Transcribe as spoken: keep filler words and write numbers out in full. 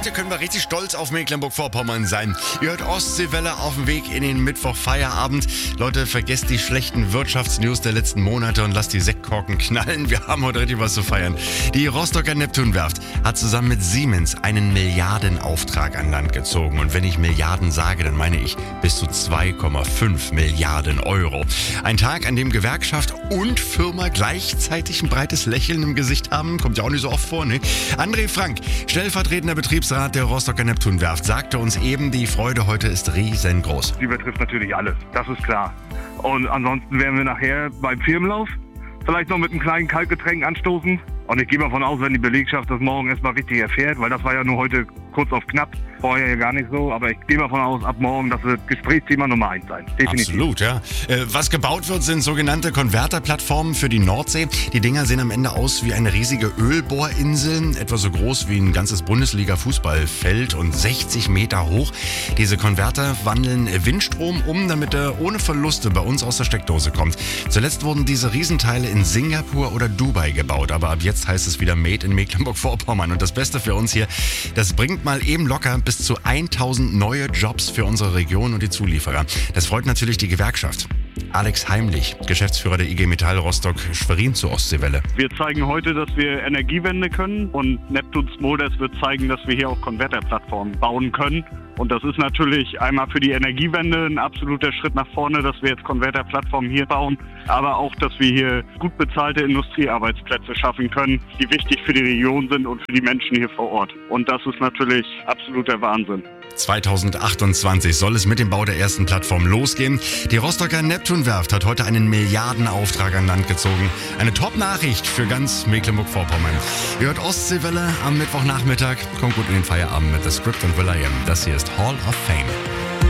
Heute können wir richtig stolz auf Mecklenburg-Vorpommern sein. Ihr hört Ostseewelle auf dem Weg in den Mittwoch-Feierabend. Leute, vergesst die schlechten Wirtschaftsnews der letzten Monate und lasst die Sektkorken knallen. Wir haben heute richtig was zu feiern. Die Rostocker Neptunwerft hat zusammen mit Siemens einen Milliardenauftrag an Land gezogen. Und wenn ich Milliarden sage, dann meine ich bis zu zwei Komma fünf Milliarden Euro. Ein Tag, an dem Gewerkschaft und Firma gleichzeitig ein breites Lächeln im Gesicht haben. Kommt ja auch nicht so oft vor, ne? André Frank, stellvertretender Betriebsrat der Rostocker Neptunwerft, sagte uns eben, die Freude heute ist riesengroß. Die betrifft natürlich alles, das ist klar. Und ansonsten werden wir nachher beim Firmenlauf vielleicht noch mit einem kleinen Kaltgetränk anstoßen. Und ich gehe mal davon aus, wenn die Belegschaft das morgen erstmal richtig erfährt, weil das war ja nur heute kurz auf knapp, vorher ja gar nicht so, aber ich gehe mal davon aus, ab morgen, das wird Gesprächsthema Nummer eins sein. Definitiv. Absolut, ja. Äh, was gebaut wird, sind sogenannte Konverterplattformen für die Nordsee. Die Dinger sehen am Ende aus wie eine riesige Ölbohrinsel, etwa so groß wie ein ganzes Bundesliga-Fußballfeld und sechzig Meter hoch. Diese Konverter wandeln Windstrom um, damit er ohne Verluste bei uns aus der Steckdose kommt. Zuletzt wurden diese Riesenteile in Singapur oder Dubai gebaut, aber ab jetzt heißt es wieder Made in Mecklenburg-Vorpommern. Und das Beste für uns hier, das bringt mal eben locker bis zu tausend neue Jobs für unsere Region und die Zulieferer. Das freut natürlich die Gewerkschaft. Alex Heimlich, Geschäftsführer der I G Metall Rostock-Schwerin zur Ostseewelle. Wir zeigen heute, dass wir Energiewende können und Neptun Smolders wird zeigen, dass wir hier auch Konverterplattformen bauen können. Und das ist natürlich einmal für die Energiewende ein absoluter Schritt nach vorne, dass wir jetzt Konverterplattformen hier bauen, aber auch, dass wir hier gut bezahlte Industriearbeitsplätze schaffen können, die wichtig für die Region sind und für die Menschen hier vor Ort. Und das ist natürlich absoluter Wahnsinn. zweitausendachtundzwanzig soll es mit dem Bau der ersten Plattform losgehen. Die Rostocker Neptunwerft hat heute einen Milliardenauftrag an Land gezogen. Eine Top-Nachricht für ganz Mecklenburg-Vorpommern. Ihr hört Ostseewelle am Mittwochnachmittag. Kommt gut in den Feierabend mit The Script und Will I Am. Das hier ist Hall of Fame.